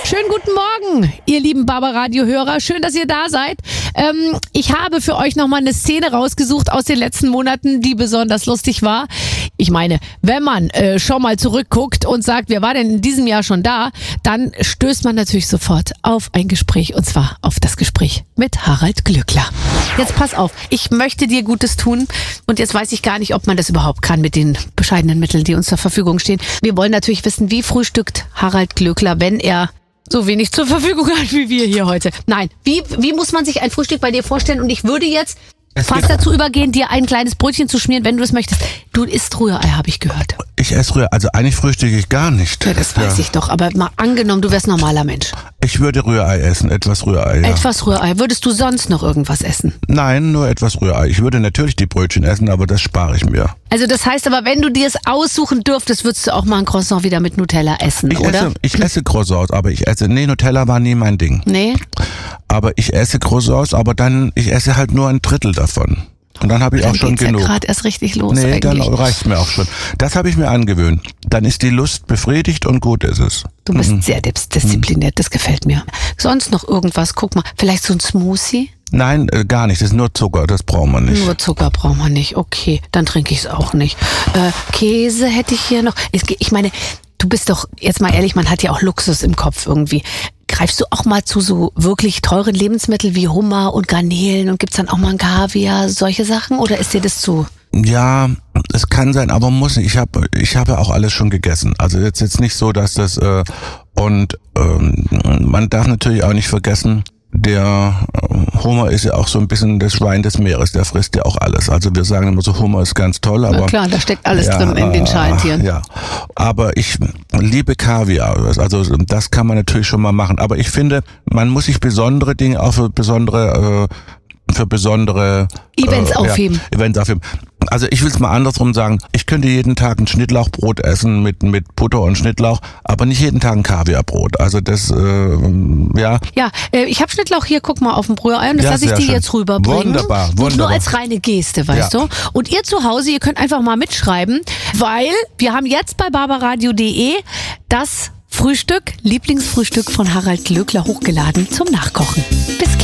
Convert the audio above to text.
Schönen guten Morgen, ihr lieben Barbaradio-Hörer. Schön, dass ihr da seid. Ich habe für euch nochmal eine Szene rausgesucht aus den letzten Monaten, die besonders lustig war. Ich meine, wenn man schon mal zurückguckt und sagt, wer war denn in diesem Jahr schon da, dann stößt man natürlich sofort auf ein Gespräch, und zwar auf das Gespräch mit Harald Glöckler. Jetzt pass auf, ich möchte dir Gutes tun und jetzt weiß ich gar nicht, ob man das überhaupt kann mit den bescheidenen Mitteln, die uns zur Verfügung stehen. Wir wollen natürlich wissen, wie frühstückt Harald Glöckler, wenn er so wenig zur Verfügung hat wie wir hier heute. Nein, wie muss man sich ein Frühstück bei dir vorstellen? Und ich würde jetzt fast dazu übergehen, dir ein kleines Brötchen zu schmieren, wenn du es möchtest. Du isst Rührei, habe ich gehört. Ich esse Rührei, also eigentlich frühstücke ich gar nicht. Ja, das weiß ich doch, aber mal angenommen, du wärst ein normaler Mensch. Ich würde Rührei essen, etwas Rührei, ja. Etwas Rührei. Würdest du sonst noch irgendwas essen? Nein, nur etwas Rührei. Ich würde natürlich die Brötchen essen, aber das spare ich mir. Also das heißt aber, wenn du dir es aussuchen dürftest, würdest du auch mal ein Croissant wieder mit Nutella essen, oder? Ich esse Croissants, aber Nutella war nie mein Ding. Nee? Aber ich esse Croissants, aber ich esse halt nur ein Drittel davon. Und dann habe ich auch schon genug. Ja gerade erst richtig los Nee, eigentlich. dann reicht's mir auch schon. Das habe ich mir angewöhnt. Dann ist die Lust befriedigt und gut ist es. Du bist sehr diszipliniert, das gefällt mir. Sonst noch irgendwas? Guck mal, vielleicht so ein Smoothie? Nein, gar nicht. Das ist nur Zucker, das brauchen wir nicht. Nur Zucker brauchen wir nicht. Okay, dann trinke ich es auch nicht. Käse hätte ich hier noch. Ich meine, du bist doch, jetzt mal ehrlich, man hat ja auch Luxus im Kopf irgendwie. Greifst du auch mal zu so wirklich teuren Lebensmitteln wie Hummer und Garnelen und gibt's dann auch mal ein Kaviar, solche Sachen, oder ist dir das zu? Ja, es kann sein, aber muss nicht. Ich habe ja auch alles schon gegessen. Also jetzt nicht so, dass das man darf natürlich auch nicht vergessen, der Hummer ist ja auch so ein bisschen das Schwein des Meeres, der frisst ja auch alles. Also wir sagen immer so, Hummer ist ganz toll, aber... Na klar, da steckt alles drin in den Schalentieren. Ja, aber ich liebe Kaviar, also das kann man natürlich schon mal machen. Aber ich finde, man muss sich besondere Dinge auch für besondere Events aufheben. Events aufheben. Also ich will es mal andersrum sagen, ich könnte jeden Tag ein Schnittlauchbrot essen mit Butter und Schnittlauch, aber nicht jeden Tag ein Kaviarbrot. Also das, ja. Ja, ich habe Schnittlauch hier, guck mal, auf dem Rührei und das lasse ich dir jetzt rüberbringen. Wunderbar. Nur als reine Geste, weißt du? Und ihr zu Hause, ihr könnt einfach mal mitschreiben, weil wir haben jetzt bei barbaradio.de das Lieblingsfrühstück von Harald Glöckler hochgeladen zum Nachkochen. Bis